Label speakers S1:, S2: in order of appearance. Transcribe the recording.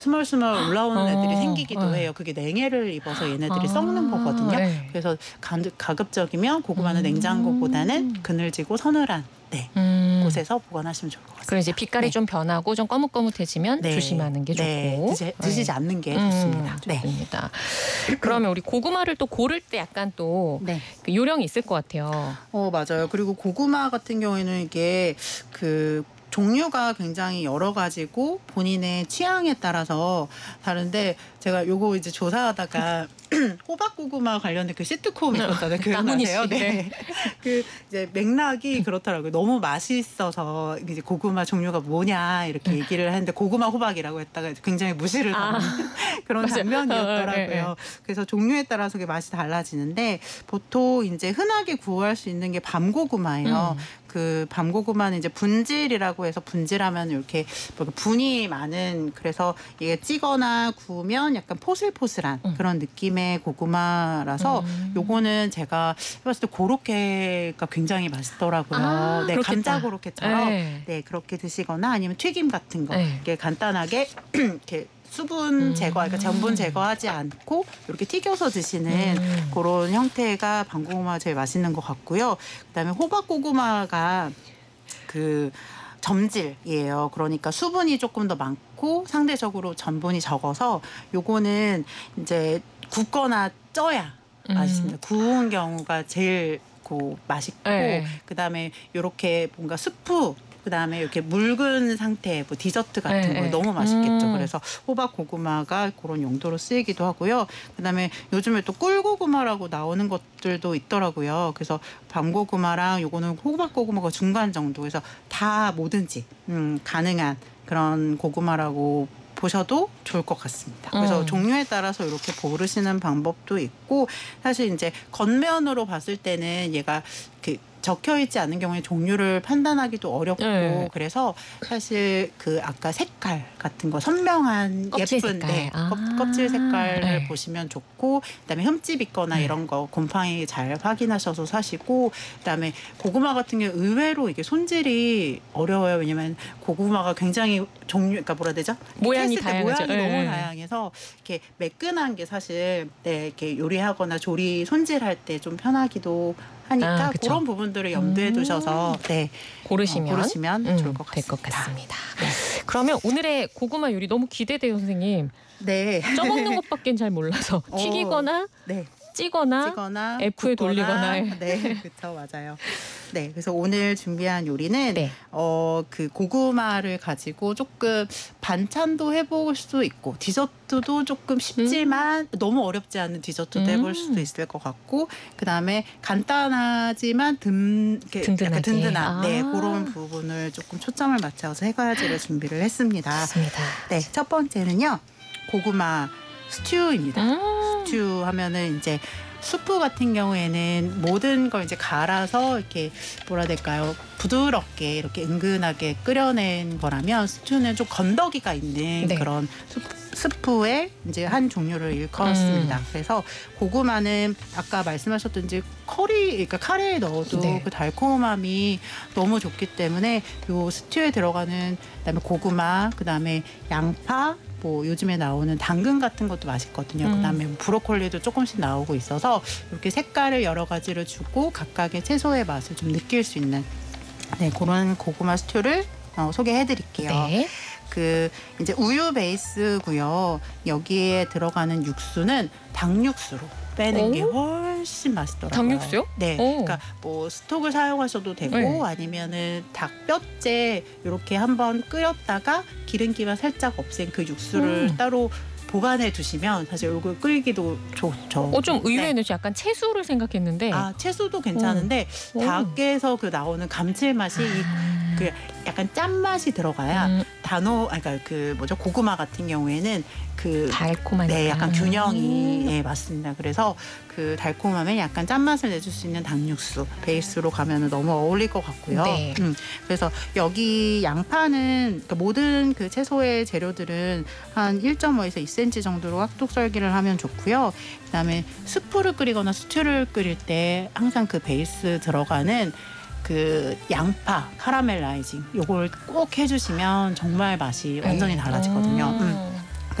S1: 스멀스멀 올라오는 애들이 생기기도 해요. 그게 냉해를 입어서 얘네들이 썩는 거거든요.
S2: 네.
S1: 그래서 가급적이면 고구마는 냉장고보다는 그늘지고 서늘한 곳에서 보관하시면 좋을 것 같습니다.
S2: 그리고 이제 빛깔이 좀 변하고 좀 거뭇거뭇해지면 조심하는 게 좋고
S1: 드시지 않는 게 좋습니다.
S2: 좋습니다. 그러면 우리 고구마를 또 고를 때 약간 또 그 요령이 있을 것 같아요.
S1: 맞아요. 그리고 고구마 같은 경우에는 이게 그 종류가 굉장히 여러 가지고 본인의 취향에 따라서 다른데 제가 요거 이제 조사하다가 호박고구마 관련된 그 시트콤 있었잖아요. 기억나세요? 네. 그 이제 맥락이 그렇더라고요. 너무 맛있어서 이제 고구마 종류가 뭐냐 이렇게 얘기를 했는데 고구마 호박이라고 했다가 굉장히 무시를 당하는 그런 장면이었더라고요. 그래서 종류에 따라서 그 맛이 달라지는데 보통 이제 흔하게 구할 수 있는 게 밤고구마예요. 그 밤고구마는 이제 분질이라고 해서 분질하면 이렇게 분이 많은 그래서 이게 찌거나 구우면 약간 포슬포슬한 그런 느낌의 고구마라서 요거는 제가 해봤을 때 고로케가 굉장히 맛있더라고요. 네, 감자 고로케처럼 그렇게 드시거나 아니면 튀김 같은 거 이렇게 간단하게 이렇게 수분 제거, 그러니까 전분 제거하지 않고 이렇게 튀겨서 드시는 그런 형태가 밤고구마가 제일 맛있는 것 같고요. 그다음에 호박고구마가 그 점질이에요. 그러니까 수분이 조금 더 많고 상대적으로 전분이 적어서 요거는 이제 굽거나 쪄야 맛있습니다. 구운 경우가 제일 맛있고 그다음에 요렇게 뭔가 스프 그다음에 이렇게 묽은 상태 뭐 디저트 같은 거 너무 맛있겠죠. 그래서 호박 고구마가 그런 용도로 쓰이기도 하고요. 그다음에 요즘에 또 꿀고구마라고 나오는 것들도 있더라고요. 그래서 밤고구마랑 요거는 호박 고구마가 중간 정도. 그래서 다 뭐든지 가능한 그런 고구마라고 보셔도 좋을 것 같습니다. 그래서 종류에 따라서 이렇게 고르시는 방법도 있고 사실 이제 겉면으로 봤을 때는 얘가 그 적혀있지 않은 경우에 종류를 판단하기도 어렵고 그래서 사실 그 아까 색깔 같은 거 선명한
S2: 껍질
S1: 예쁜
S2: 색깔.
S1: 껍질 색깔을 보시면 좋고 그다음에 흠집 있거나 이런 거 곰팡이 잘 확인하셔서 사시고 그다음에 고구마 같은 경우 의외로 이게 손질이 어려워요. 왜냐면 고구마가 굉장히 그러니까 뭐라 해야 되죠?
S2: 모양이 다양하죠.
S1: 모양이 너무 다양해서 이렇게 매끈한 게 사실 이렇게 요리하거나 조리 손질할 때 좀 편하기도 하니까 그런 부분들을 염두에 두셔서 고르시면 좋을 것 같습니다.
S2: 그러면 오늘의 고구마 요리 너무 기대돼요, 선생님. 쪄먹는 것밖엔 잘 몰라서 튀기거나 찌거나 F에 돌리거나.
S1: 그렇죠, 맞아요. 그래서 오늘 준비한 요리는 그 고구마를 가지고 조금 반찬도 해볼 수 있고 디저트도 조금 쉽지만 너무 어렵지 않은 디저트도 해볼 수도 있을 것 같고 그다음에 간단하지만 약간 든든한 그런 부분을 조금 초점을 맞춰서 세 가지를 준비를 했습니다. 첫 번째는요. 고구마 스튜입니다. 스튜 하면은 이제 수프 같은 경우에는 모든 걸 이제 갈아서 이렇게 뭐라 해야 될까요? 부드럽게 이렇게 은근하게 끓여낸 거라면 스튜는 좀 건더기가 있는 그런 스프의 이제 한 종류를 일컫습니다. 그래서 고구마는 아까 말씀하셨던지 그러니까 카레에 넣어도 그 달콤함이 너무 좋기 때문에 요 스튜에 들어가는 그다음에 고구마, 그다음에 양파 뭐 요즘에 나오는 당근 같은 것도 맛있거든요. 그다음에 브로콜리도 조금씩 나오고 있어서 이렇게 색깔을 여러 가지를 주고 각각의 채소의 맛을 좀 느낄 수 있는 그런 고구마 스튜를 소개해드릴게요. 그 이제 우유 베이스고요. 여기에 들어가는 육수는 닭육수로 빼는 게 훨씬 맛있더라고요.
S2: 닭육수요?
S1: 그러니까 뭐 스톡을 사용하셔도 되고 아니면은 닭 뼈째 이렇게 한번 끓였다가 기름기만 살짝 없앤 그 육수를 따로 보관해 두시면 사실 얼굴 끓이기도 좋죠.
S2: 좀 의외는 약간 채소를 생각했는데.
S1: 채소도 괜찮은데 닭에서 그 나오는 감칠맛이 그 약간 짠맛이 들어가야 그러니까 그 고구마 같은 경우에는 그
S2: 달콤하니까.
S1: 약간 균형이 맞습니다. 그래서 그 달콤함에 약간 짠맛을 내줄 수 있는 닭육수 베이스로 가면은 너무 어울릴 것 같고요. 그래서 여기 양파는 그러니까 모든 그 채소의 재료들은 한 1.5에서 2cm 정도로 확둑 썰기를 하면 좋고요. 그다음에 스프를 끓이거나 스튜를 끓일 때 항상 그 베이스 들어가는 그 양파 카라멜라이징 요걸 꼭 해주시면 정말 맛이 완전히 달라지거든요.